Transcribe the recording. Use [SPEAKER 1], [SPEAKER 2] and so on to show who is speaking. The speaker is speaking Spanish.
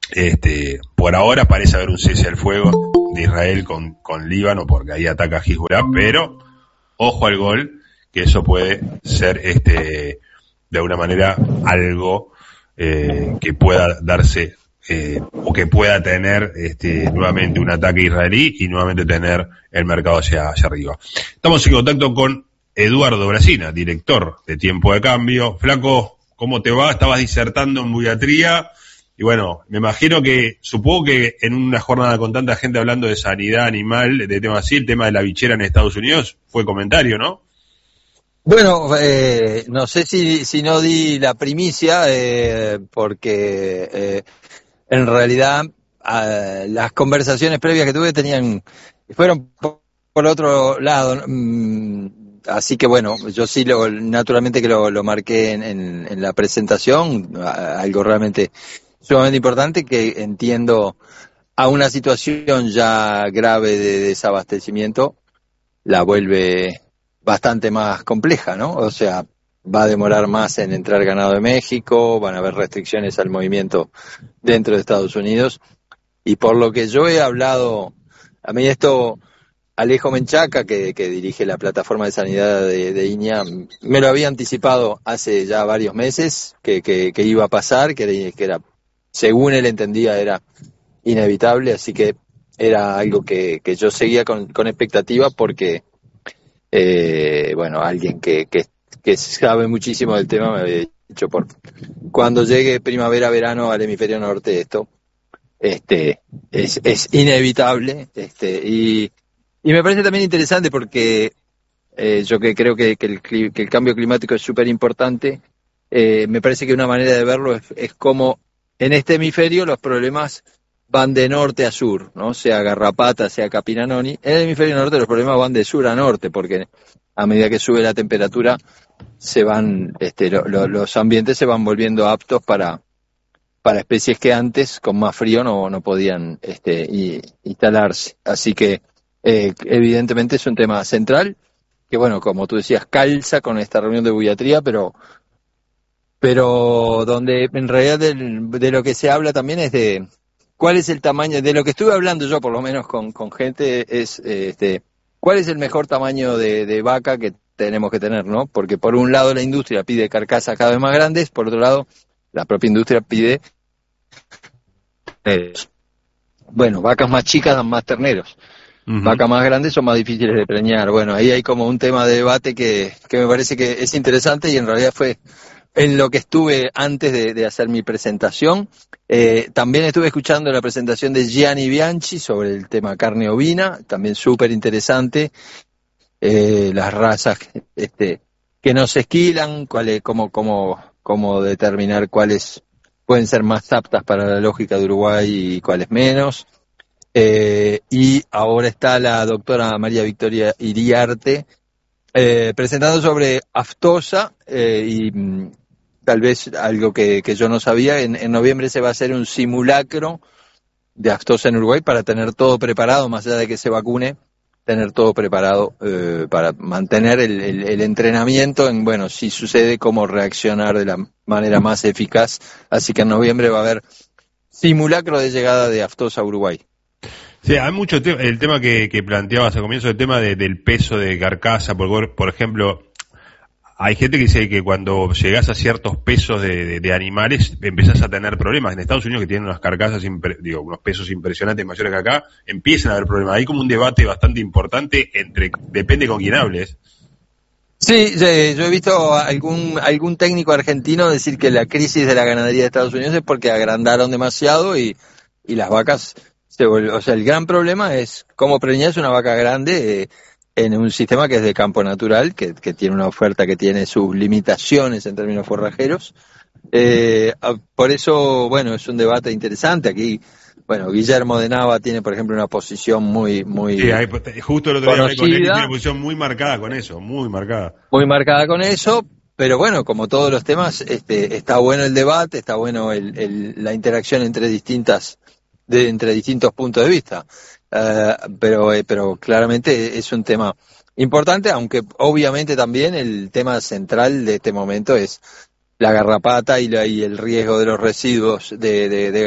[SPEAKER 1] Por ahora parece haber un cese al fuego de Israel con Líbano, porque ahí ataca Hezbollah, pero ojo al gol, que eso puede ser de alguna manera algo que pueda darse o que pueda tener nuevamente un ataque israelí y nuevamente tener el mercado hacia arriba. Estamos en contacto con Eduardo Brasina, director de Tiempo de Cambio. Flaco, ¿cómo te va? Estabas disertando en Buiatría y bueno, me imagino supongo que en una jornada con tanta gente hablando de sanidad animal, de temas así, el tema de la bichera en Estados Unidos fue comentario, ¿no?
[SPEAKER 2] Bueno, no sé si no di la primicia, porque en realidad las conversaciones previas que tuve fueron por otro lado, así que bueno, yo sí naturalmente que lo marqué en la presentación, algo realmente sumamente importante que entiendo a una situación ya grave de desabastecimiento la vuelve bastante más compleja, ¿no? O sea, va a demorar más en entrar ganado de México, van a haber restricciones al movimiento dentro de Estados Unidos, y por lo que yo he hablado, a mí esto, Alejo Menchaca, que dirige la plataforma de sanidad de INEA, me lo había anticipado hace ya varios meses, que iba a pasar, que era, según él entendía, era inevitable, así que era algo que yo seguía con expectativa porque bueno, alguien que sabe muchísimo del tema me había dicho cuando llegue primavera-verano al hemisferio norte esto es inevitable, y me parece también interesante porque yo que creo que el cambio climático es súper importante, me parece que una manera de verlo es como en este hemisferio los problemas van de norte a sur, ¿no? Sea garrapata, sea capinanoni. En el hemisferio norte los problemas van de sur a norte, porque a medida que sube la temperatura se van, los ambientes se van volviendo aptos para especies que antes con más frío no podían instalarse. Así que evidentemente es un tema central que, bueno, como tú decías, calza con esta reunión de Buiatría, pero donde en realidad de lo que se habla también es de cuál es el tamaño, de lo que estuve hablando yo por lo menos con gente, es cuál es el mejor tamaño de vaca que tenemos que tener, ¿no? Porque por un lado la industria pide carcasas cada vez más grandes, por otro lado la propia industria pide bueno, vacas más chicas dan más terneros. Uh-huh. Vacas más grandes son más difíciles de preñar. Bueno, ahí hay como un tema de debate que me parece que es interesante, y en realidad fue en lo que estuve antes de hacer mi presentación. También estuve escuchando la presentación de Gianni Bianchi sobre el tema carne ovina, también súper interesante. Las razas que no se esquilan, cómo determinar cuáles pueden ser más aptas para la lógica de Uruguay y cuáles menos. Y ahora está la doctora María Victoria Iriarte presentando sobre aftosa, y tal vez algo que yo no sabía, en noviembre se va a hacer un simulacro de aftosa en Uruguay para tener todo preparado, más allá de que se vacune, tener todo preparado para mantener el entrenamiento en, bueno, si sucede, cómo reaccionar de la manera más eficaz. Así que en noviembre va a haber simulacro de llegada de aftosa a Uruguay.
[SPEAKER 1] Sí, hay mucho el tema que planteabas al comienzo, el tema del peso de carcasa, por ejemplo, hay gente que dice que cuando llegás a ciertos pesos de animales empezás a tener problemas. En Estados Unidos, que tienen unas carcasas, unos pesos impresionantes mayores que acá, empiezan a haber problemas. Hay como un debate bastante importante depende con quién hables.
[SPEAKER 2] Sí, yo he visto algún técnico argentino decir que la crisis de la ganadería de Estados Unidos es porque agrandaron demasiado y las vacas o sea, el gran problema es cómo preñas una vaca grande en un sistema que es de campo natural, que tiene una oferta que tiene sus limitaciones en términos forrajeros. Por eso, bueno, es un debate interesante. Aquí, bueno, Guillermo de Nava tiene, por ejemplo, una posición muy
[SPEAKER 1] sí, justo el otro día con él, tiene una posición muy marcada con eso, muy marcada.
[SPEAKER 2] Muy marcada con eso, pero bueno, como todos los temas, está bueno el debate, está bueno la interacción entre distintos puntos de vista. Pero claramente es un tema importante, aunque obviamente también el tema central de este momento es la garrapata y el riesgo de los residuos de